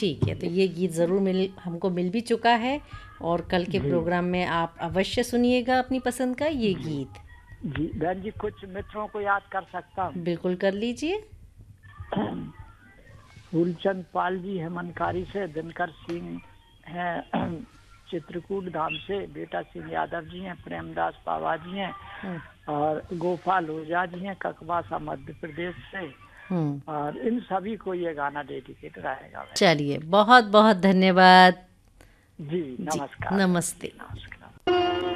ठीक है, तो ये गीत ज़रूर हमको मिल भी चुका है और कल के जी प्रोग्राम में आप अवश्य सुनिएगा अपनी पसंद का ये जी गीत। जी बहन जी, कुछ मित्रों को याद कर सकता हूँ। बिल्कुल कर लीजिए। फूलचंद पाल जी हेमनकारी से, दिनकर सिंह हैं चित्रकूट धाम से, बेटा सिंह यादव जी हैं, प्रेमदास पावा जी हैं और गोपाल ओझा जी हैं ककवासा मध्य प्रदेश से। और इन सभी को ये गाना डेडिकेट रहेगा। चलिए, बहुत बहुत धन्यवाद जी जी, नमस्कार। नमस्ते। नमस्कार।